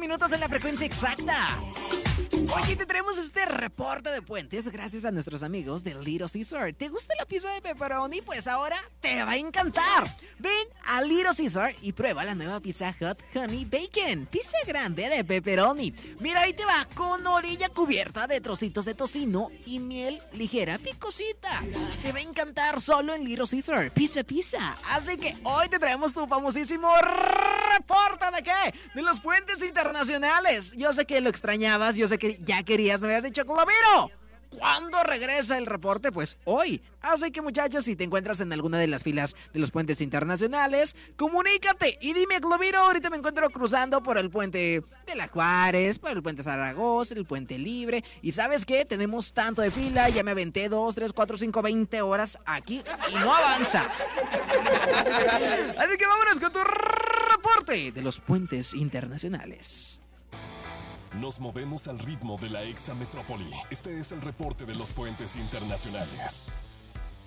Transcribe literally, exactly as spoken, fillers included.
minutos en la frecuencia exacta. Hoy te traemos este reporte de puentes gracias a nuestros amigos de Little Caesar. ¿Te gusta la pizza de pepperoni? Pues ahora te va a encantar. Ven a Little Caesar y prueba la nueva pizza Hot Honey Bacon. Pizza grande de pepperoni. Mira, ahí te va, con orilla cubierta de trocitos de tocino y miel ligera picosita. Te va a encantar solo en Little Caesar. Pizza, pizza. Así que hoy te traemos tu famosísimo reporte de qué? De los puentes internacionales. Yo sé que lo extrañabas, yo sé que ya querías, me habías dicho, Globiro, ¿cuándo regresa el reporte? Pues hoy. Así que, muchachos, si te encuentras en alguna de las filas de los puentes internacionales, comunícate y dime, Globiro, ahorita me encuentro cruzando por el puente de la Juárez, por el puente Zaragoza, el puente Libre, y ¿sabes qué? Tenemos tanto de fila, ya me aventé dos, tres, cuatro, cinco, veinte horas aquí y no avanza. Así que vámonos con tu reporte de los puentes internacionales. Nos movemos al ritmo de la Exa Metrópoli. Este es el reporte de los puentes internacionales.